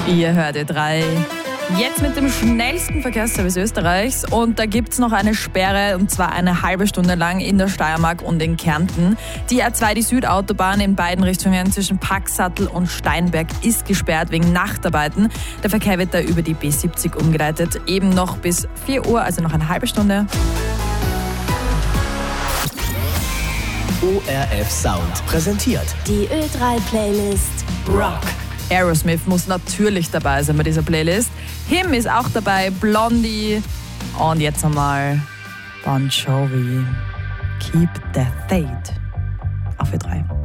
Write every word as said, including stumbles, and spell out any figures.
Ihr hört Ö drei. Jetzt mit dem schnellsten Verkehrsservice Österreichs und da gibt es noch eine Sperre und zwar eine halbe Stunde lang in der Steiermark und in Kärnten. Die A zwei, die Südautobahn in beiden Richtungen zwischen Paxsattel und Steinberg ist gesperrt wegen Nachtarbeiten. Der Verkehr wird da über die B siebzig umgeleitet, eben noch bis vier Uhr, also noch eine halbe Stunde. O R F Sound präsentiert die Ö drei Playlist Rock. Aerosmith muss natürlich dabei sein bei dieser Playlist. Him ist auch dabei, Blondie und jetzt einmal Bon Jovi. Keep the Faith auf Ö drei.